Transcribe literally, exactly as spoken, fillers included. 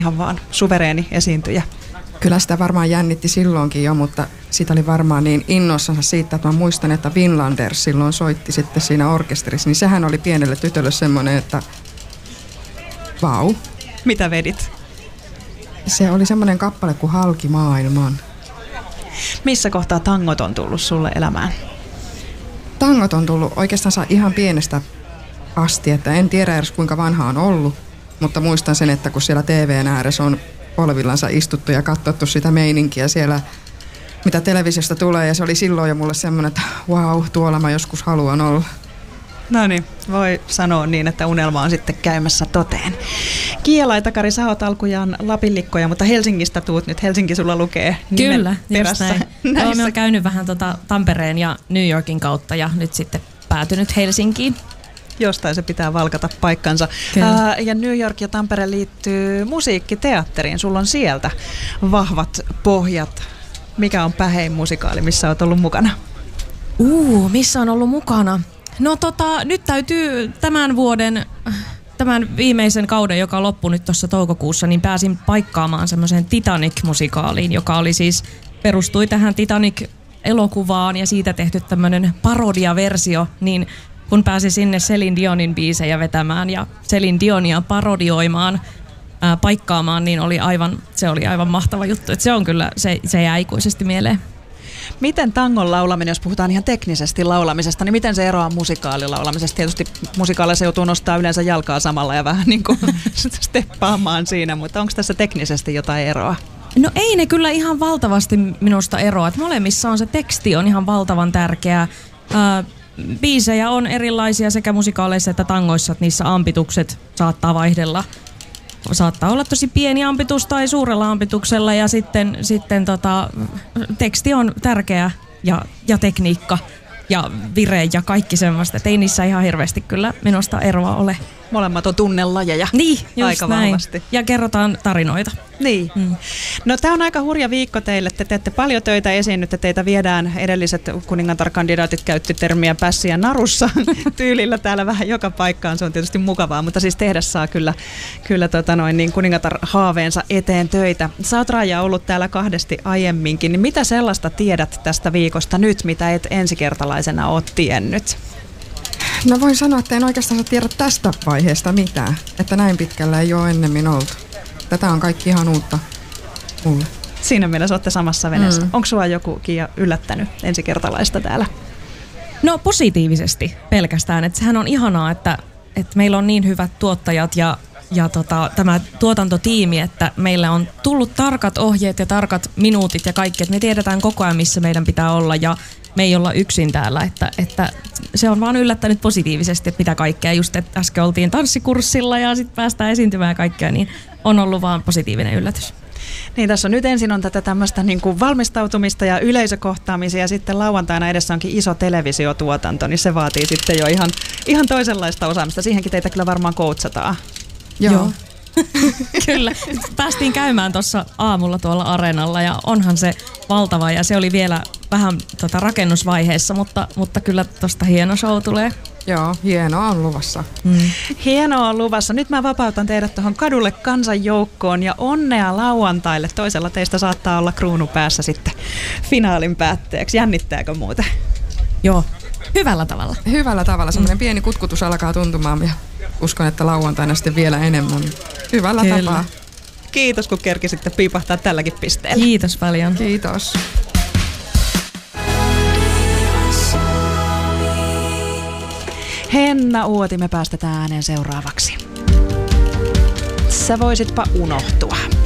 ihan vaan suvereeni esiintyjä. Kyllä sitä varmaan jännitti silloinkin jo, mutta siitä oli varmaan niin innoissansa siitä, että mä muistan, että Finlander silloin soitti sitten siinä orkesterissa, niin sehän oli pienelle tytölle semmoinen, että vau. Mitä vedit? Se oli semmoinen kappale kuin Halki maailman. Missä kohtaa tangot on tullut sulle elämään? Tangot on tullut oikeastaan ihan pienestä asti, että en tiedä edes kuinka vanha on ollut, mutta muistan sen, että kun siellä T V:n ääressä on polvillansa istuttu ja katsottu sitä meininkiä siellä, mitä televisiosta tulee, ja se oli silloin jo mulle semmoinen, että vau, tuolla mä joskus haluan olla. No niin, voi sanoa niin, että unelma on sitten käymässä toteen. Kiia Laitakari, sä oot alkujaan Lapinlikkoja, mutta Helsingistä tuut nyt. Helsinki sulla lukee nimen Kyllä, perässä. Näin. Joo, mä oon käynyt vähän tota Tampereen ja New Yorkin kautta ja nyt sitten päätynyt Helsinkiin. Jostain se pitää valkata paikkansa. Ää, ja New York ja Tampere liittyy musiikkiteatteriin. Sulla on sieltä vahvat pohjat. Mikä on pähein musikaali, missä oot ollut mukana? Uu, missä on ollut mukana? No tota, nyt täytyy tämän vuoden, tämän viimeisen kauden, joka loppui nyt tuossa toukokuussa, niin pääsin paikkaamaan semmoiseen Titanic-musikaaliin, joka oli siis, perustui tähän Titanic-elokuvaan ja siitä tehty tämmöinen parodiaversio, niin kun pääsi sinne Celine Dionin biisejä vetämään ja Celine Dionia parodioimaan, ää, paikkaamaan, niin oli aivan, se oli aivan mahtava juttu. Et se on kyllä, se, se jää ikuisesti mieleen. Miten tangon laulaminen, jos puhutaan ihan teknisesti laulamisesta, niin miten se eroaa musikaalilaulamisesti? Tietysti musikaalissa joutuu nostaa yleensä jalkaa samalla ja vähän niin kuin steppaamaan siinä, mutta onko tässä teknisesti jotain eroa? No ei ne kyllä ihan valtavasti minusta eroa. Et molemmissa on se teksti on ihan valtavan tärkeä. Ää, biisejä on erilaisia sekä musikaaleissa että tangoissa, että niissä ampitukset saattaa vaihdella. Saattaa olla tosi pieni ampitus tai suurella ampituksella ja sitten, sitten tota, teksti on tärkeä ja, ja tekniikka ja vire ja kaikki semmoista. Et ei niissä ihan hirveästi kyllä minusta eroa ole. Molemmat on tunnelajeja. Niin, just aika näin. vahvasti. Ja kerrotaan tarinoita. Niin. Mm. No tämä on aika hurja viikko teille. Te teette paljon töitä esiin. Nyt teitä viedään. Edelliset kuningatar-kandidaatit käytti termiä pässiä narussa tyylillä täällä vähän joka paikkaan. Se on tietysti mukavaa, mutta siis tehdä saa kyllä, kyllä tota noin, niin kuningatar-haaveensa eteen töitä. Sä oot, Raija, ollut täällä kahdesti aiemminkin. Niin mitä sellaista tiedät tästä viikosta nyt, mitä et ensikertalaisena oot tiennyt? No voin sanoa, että en oikeastaan tiedä tästä vaiheesta mitään, että näin pitkällä ei ole ennemmin oltu. Tätä on kaikki ihan uutta mulle. Siinä mielessä olette samassa veneessä. Mm. Onko sua joku, Kiia, yllättänyt ensikertalaista täällä? No positiivisesti pelkästään. Että sehän on ihanaa, että, että meillä on niin hyvät tuottajat ja, ja tota, tämä tuotantotiimi, että meillä on tullut tarkat ohjeet ja tarkat minuutit ja kaikki. Että me tiedetään koko ajan, missä meidän pitää olla ja me ei olla yksin täällä, että, että se on vaan yllättänyt positiivisesti, että mitä kaikkea. Just, että äsken oltiin tanssikurssilla ja sitten päästään esiintymään kaikkea, niin on ollut vaan positiivinen yllätys. Niin, tässä on nyt ensin on tätä tämmöistä niin kuin valmistautumista ja yleisökohtaamisia ja sitten lauantaina edessä onkin iso televisiotuotanto, niin se vaatii sitten jo ihan, ihan toisenlaista osaamista. Siihenkin teitä kyllä varmaan koutsataan. Joo. Joo. Kyllä. Päästiin käymään tuossa aamulla tuolla areenalla ja onhan se valtava ja se oli vielä vähän tota rakennusvaiheessa, mutta, mutta kyllä tuosta hieno show tulee. Joo, hienoa on luvassa. Mm. Hienoa on luvassa. Nyt mä vapautan teidät tuohon kadulle kansanjoukkoon ja onnea lauantaille. Toisella teistä saattaa olla kruunu päässä sitten finaalin päätteeksi. Jännittääkö muuten? Joo, hyvällä tavalla. Hyvällä tavalla. Semmoinen mm. pieni kutkutus alkaa tuntumaan ja uskon, että lauantaina sitten vielä enemmän. Hyvällä Kyllä. tapaa. Kiitos, kun kerkisitte piipahtaa tälläkin pisteellä. Kiitos paljon. Kiitos. Henna Uoti, me päästetään ääneen seuraavaksi. Sä voisitpa unohtua.